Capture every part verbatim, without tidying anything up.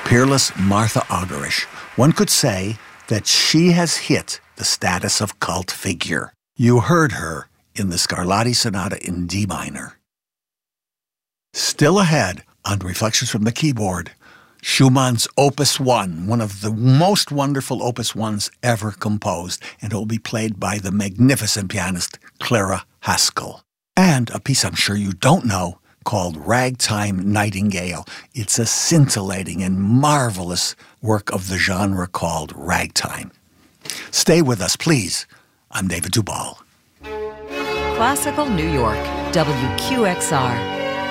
peerless Martha Argerich. One could say that she has hit the status of cult figure. You heard her in the Scarlatti Sonata in D minor. Still ahead on Reflections from the Keyboard, Schumann's Opus one, one of the most wonderful Opus ones ever composed, and it will be played by the magnificent pianist Clara Haskell. And a piece I'm sure you don't know called Ragtime Nightingale. It's a scintillating and marvelous work of the genre called ragtime. Stay with us, please. I'm David Duvall. Classical New York, W Q X R.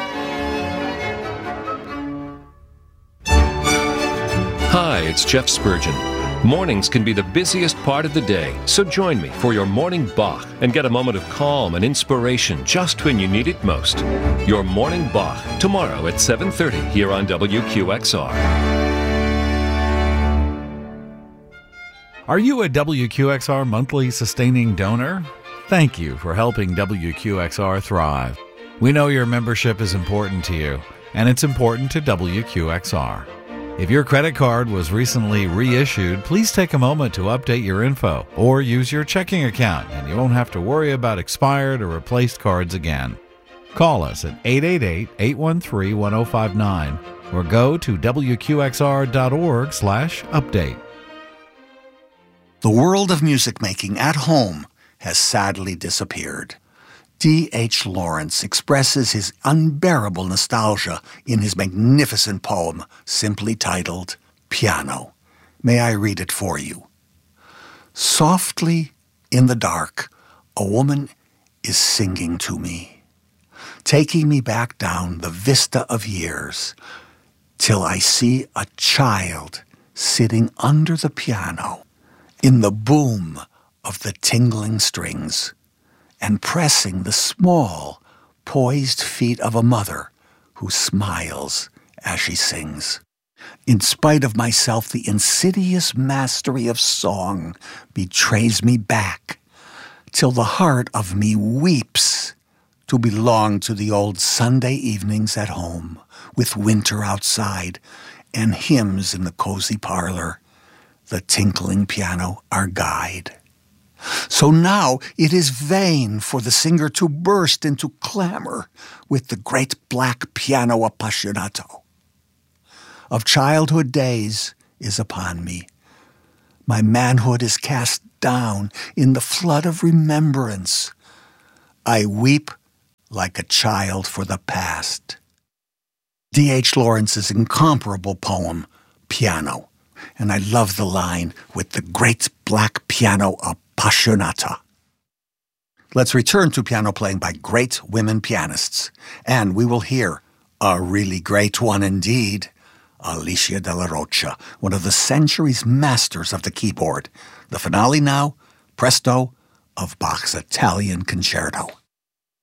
Hi, it's Jeff Spurgeon. Mornings can be the busiest part of the day, so join me for your morning Bach and get a moment of calm and inspiration just when you need it most. Your morning Bach, tomorrow at seven thirty here on W Q X R. Are you a W Q X R monthly sustaining donor? Thank you for helping W Q X R thrive. We know your membership is important to you, and it's important to W Q X R. If your credit card was recently reissued, please take a moment to update your info or use your checking account, and you won't have to worry about expired or replaced cards again. Call us at eight eight eight, eight one three, one zero five nine or go to W Q X R dot org slash update. The world of music making at home has sadly disappeared. D H Lawrence expresses his unbearable nostalgia in his magnificent poem, simply titled Piano. May I read it for you? Softly in the dark, a woman is singing to me, taking me back down the vista of years, till I see a child sitting under the piano in the boom of the tingling strings, and pressing the small, poised feet of a mother who smiles as she sings. In spite of myself, the insidious mastery of song betrays me back, till the heart of me weeps to belong to the old Sunday evenings at home, with winter outside and hymns in the cozy parlor, the tinkling piano our guide. So now it is vain for the singer to burst into clamor with the great black piano appassionato. Of childhood days is upon me. My manhood is cast down in the flood of remembrance. I weep like a child for the past. D H Lawrence's incomparable poem, Piano. And I love the line, with the great black piano appassionata. Let's return to piano playing by great women pianists. And we will hear a really great one indeed, Alicia Della Rocha, one of the century's masters of the keyboard. The finale now, presto, of Bach's Italian Concerto.